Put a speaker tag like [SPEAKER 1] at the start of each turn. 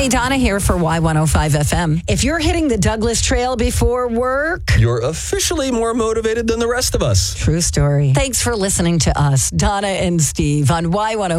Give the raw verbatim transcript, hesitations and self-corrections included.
[SPEAKER 1] Hey, Donna here for Y one oh five F M. If you're hitting the Douglas Trail before work,
[SPEAKER 2] you're officially more motivated than the rest of us.
[SPEAKER 1] True story. Thanks for listening to us, Donna and Steve, on Y one oh five.